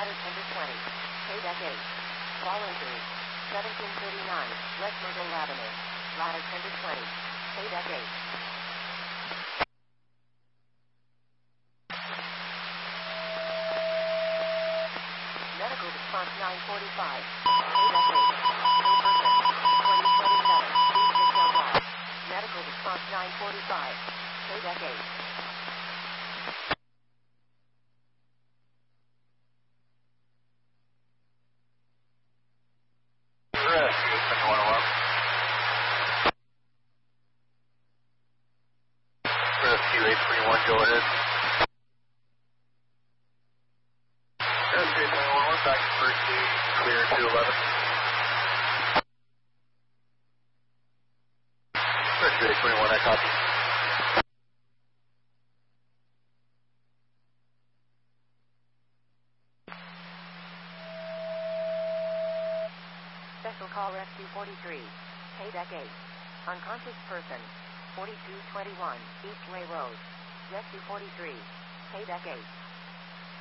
Ladder 10 to 20. K-Deck 8. Fallen Tree. 1739. West Myrtle Avenue. Ladder 10 to 20. K-Deck 8. Medical response 945. K-Deck 8. No person. 2027. Please discount live. Medical response 945. K-Deck 8. Rescue 821, go ahead. Rescue 821, back to first gate, clear 211. Rescue 821, I copy. Special call Rescue 43. K-Deck 8. Unconscious person. 4221 East Way Road. Rescue 43. K-Deck 8.